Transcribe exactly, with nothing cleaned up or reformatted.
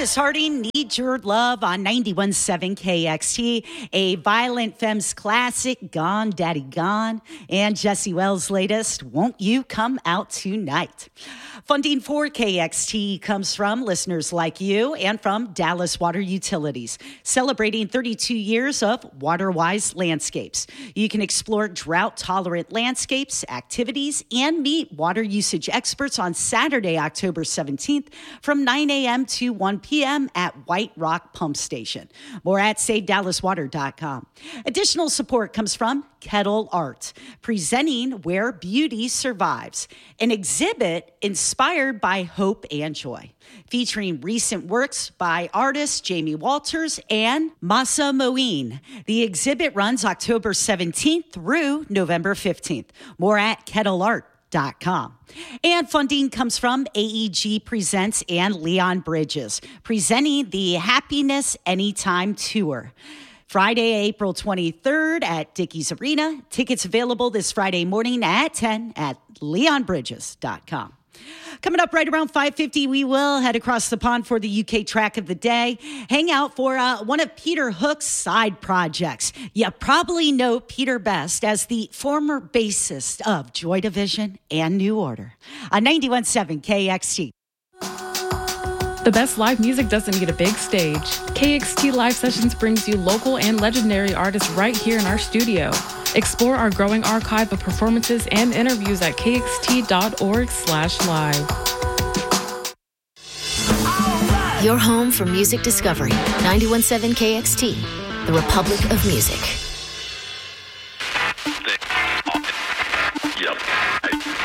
Curtis Harding, Need Your Love on ninety-one point seven K X T, a Violent Femmes classic, Gone Daddy Gone, and Jesse Wells' latest, Won't You Come Out Tonight. Funding for K X T comes from listeners like you and from Dallas Water Utilities, celebrating thirty-two years of water-wise landscapes. You can explore drought-tolerant landscapes, activities, and meet water usage experts on Saturday, October seventeenth from nine a.m. to one p.m. at White Rock Pump Station. More at save dallas water dot com. Additional support comes from Kettle Art, presenting Where Beauty Survives, an exhibit inspired by hope and joy, featuring recent works by artist Jamie Walters and Masa Moeen. The exhibit runs October seventeenth through November fifteenth. More at kettle art dot com. And funding comes from A E G Presents and Leon Bridges, presenting the Happiness Anytime Tour. Friday, April twenty-third at Dickies Arena. Tickets available this Friday morning at ten at leon bridges dot com. Coming up right around five fifty, we will head across the pond for the U K track of the day. Hang out for uh, one of Peter Hook's side projects. You probably know Peter best as the former bassist of Joy Division and New Order. On ninety-one point seven K X T. The best live music doesn't need a big stage. K X T Live Sessions brings you local and legendary artists right here in our studio. Explore our growing archive of performances and interviews at k x t dot org slash live. Your home for music discovery. ninety-one point seven K X T, the Republic of Music.